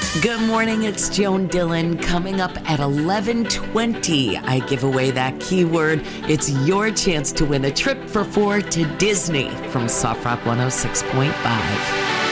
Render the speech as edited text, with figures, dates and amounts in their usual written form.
Good morning, it's Joan Dillon. Coming up at 11:20, I give away that keyword. It's your chance to win a trip for four to Disney from Soft Rock 106.5.